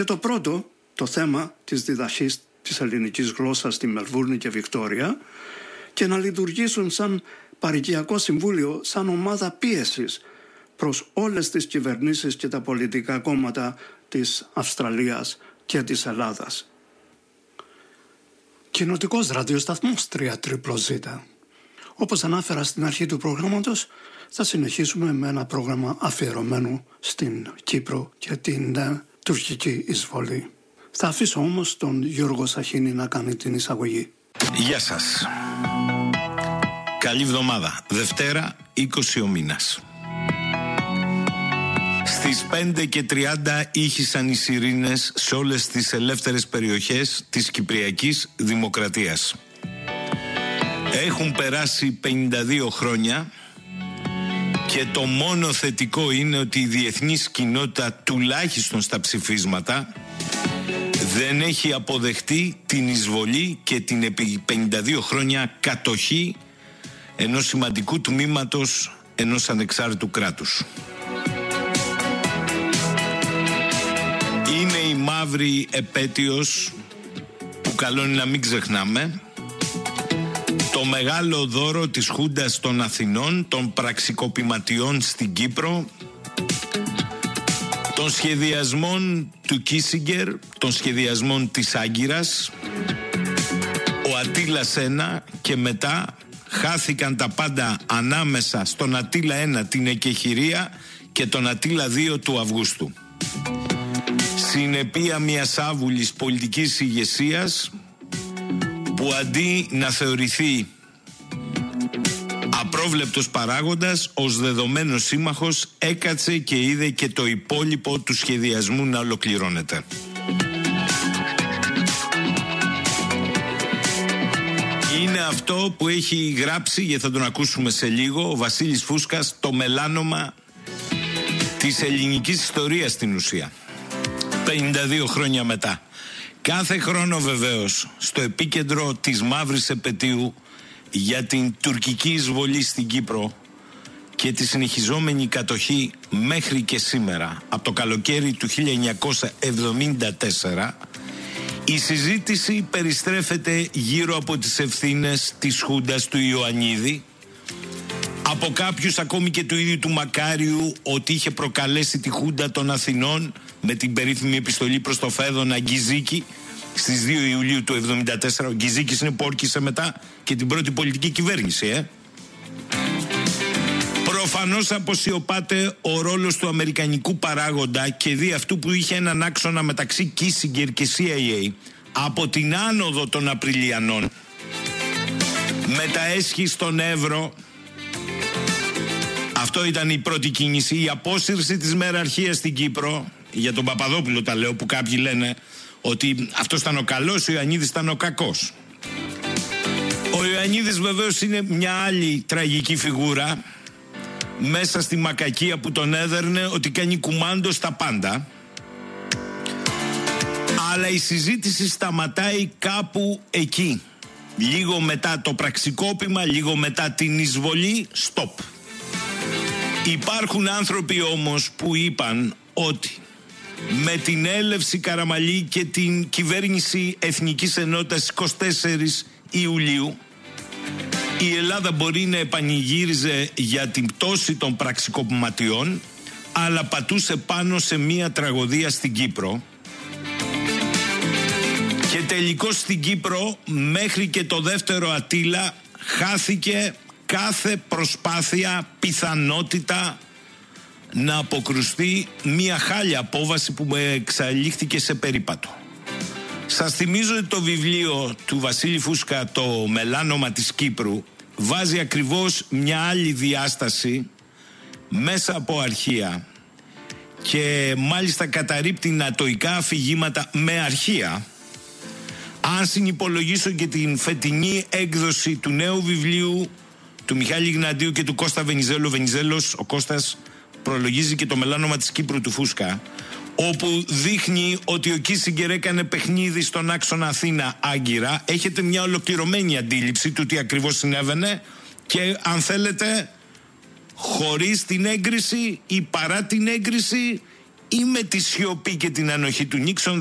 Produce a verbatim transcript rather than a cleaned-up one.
Και το πρώτο, το θέμα της διδαχής της ελληνικής γλώσσας στη Μελβούρνη και Βικτόρια, και να λειτουργήσουν σαν παροικιακό συμβούλιο, σαν ομάδα πίεσης προς όλες τις κυβερνήσεις και τα πολιτικά κόμματα της Αυστραλίας και της Ελλάδας. Κοινοτικός ραδιοσταθμός τρία τρίπλο ζήτα. Όπως ανάφερα στην αρχή του προγράμματος, θα συνεχίσουμε με ένα πρόγραμμα αφιερωμένο στην Κύπρο και την uh, τουρκική εισβολή. Θα αφήσω όμως τον Γιώργο Σαχίνη να κάνει την εισαγωγή. Γεια σας. Καλή εβδομάδα. Δευτέρα, είκοσι ο μήνας. Στις πέντε και τριάντα ήχησαν οι σιρήνες σε όλες τις ελεύθερες περιοχές της Κυπριακής Δημοκρατίας. Έχουν περάσει πενήντα δύο χρόνια και το μόνο θετικό είναι ότι η διεθνής κοινότητα, τουλάχιστον στα ψηφίσματα, δεν έχει αποδεχτεί την εισβολή και την επί πενήντα δύο χρόνια κατοχή ενός σημαντικού τμήματος ενός ανεξάρτητου κράτους. Είναι η μαύρη επέτειος που καλό είναι να μην ξεχνάμε, το μεγάλο δώρο της Χούντας των Αθηνών, των πραξικοπηματιών στην Κύπρο, των σχεδιασμών του Κίσιγκερ, των σχεδιασμών της Άγκυρας. Ο Ατήλας ένα και μετά χάθηκαν τα πάντα ανάμεσα στον Ατήλα ένα, την εκεχηρία, και τον Ατήλα δύο του Αυγούστου. Συνεπία μιας άβουλης πολιτικής ηγεσίας που αντί να θεωρηθεί απρόβλεπτος παράγοντας, ως δεδομένος σύμμαχος, έκατσε και είδε και το υπόλοιπο του σχεδιασμού να ολοκληρώνεται. Είναι αυτό που έχει γράψει, και θα τον ακούσουμε σε λίγο, ο Βασίλης Φούσκας, το μελάνομα της ελληνικής ιστορίας στην ουσία. πενήντα δύο χρόνια μετά. Κάθε χρόνο βεβαίως στο επίκεντρο της μαύρης επετείου για την τουρκική εισβολή στην Κύπρο και τη συνεχιζόμενη κατοχή μέχρι και σήμερα, από το καλοκαίρι του χίλια εννιακόσια εβδομήντα τέσσερα, η συζήτηση περιστρέφεται γύρω από τις ευθύνες της Χούντας του Ιωαννίδη, από κάποιους ακόμη και του ίδιου του Μακάριου, ότι είχε προκαλέσει τη Χούντα των Αθηνών με την περίφημη επιστολή προς το Φέδωνα Γκυζίκη στις δύο Ιουλίου του εβδομήντα τέσσερα. Ο Γκυζίκης είναι που όρκησε μετά και την πρώτη πολιτική κυβέρνηση, ε. Προφανώς αποσιωπάται ο ρόλος του αμερικανικού παράγοντα και δι' αυτού που είχε έναν άξονα μεταξύ Κίσιγκερ και σι άι έι από την άνοδο των Απριλιανών με τα έσχη στον Εύρο. Αυτό ήταν η πρώτη κίνηση, η απόσυρση της μεραρχίας στην Κύπρο. Για τον Παπαδόπουλο τα λέω, που κάποιοι λένε ότι αυτός ήταν ο καλός, ο Ιωαννίδης ήταν ο κακός. Ο Ιωαννίδης βεβαίως είναι μια άλλη τραγική φιγούρα μέσα στη μακακία που τον έδερνε ότι κάνει κουμάντο στα πάντα. Αλλά η συζήτηση σταματάει κάπου εκεί. Λίγο μετά το πραξικόπημα, λίγο μετά την εισβολή, stop. Υπάρχουν άνθρωποι όμως που είπαν ότι με την έλευση Καραμαλή και την κυβέρνηση Εθνικής Ενότητας είκοσι τέσσερις Ιουλίου, η Ελλάδα μπορεί να επανηγύριζε για την πτώση των πραξικοπηματιών, αλλά πατούσε πάνω σε μία τραγωδία στην Κύπρο. Και τελικώς στην Κύπρο, μέχρι και το δεύτερο Ατήλα, χάθηκε κάθε προσπάθεια, πιθανότητα να αποκρουστεί μια χάλια απόβαση που εξαλείχθηκε σε περίπατο. Σας θυμίζω ότι το βιβλίο του Βασίλη Φούσκα, το μελάνομα της Κύπρου, βάζει ακριβώς μια άλλη διάσταση μέσα από αρχεία και μάλιστα καταρρίπτει νατοικά αφηγήματα με αρχεία. Αν συνυπολογίσω και την φετινή έκδοση του νέου βιβλίου του Μιχάλη Γναντίου και του Κώστα Βενιζέλου, ο Βενιζέλος, ο Κώστας, προλογίζει και το μελάνομα της Κύπρου του Φούσκα, όπου δείχνει ότι ο Κίσιγκερ έκανε παιχνίδι στον άξονα Αθήνα-Άγκυρα. Έχετε μια ολοκληρωμένη αντίληψη του τι ακριβώς συνέβαινε και, αν θέλετε, χωρίς την έγκριση ή παρά την έγκριση ή με τη σιωπή και την ανοχή του Νίξον